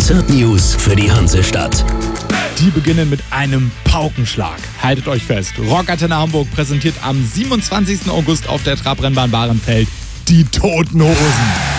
Konzertnews für die Hansestadt. Die beginnen mit einem Paukenschlag. Haltet euch fest. Rockantenne Hamburg präsentiert am 27. August auf der Trabrennbahn Bahrenfeld die Toten Hosen.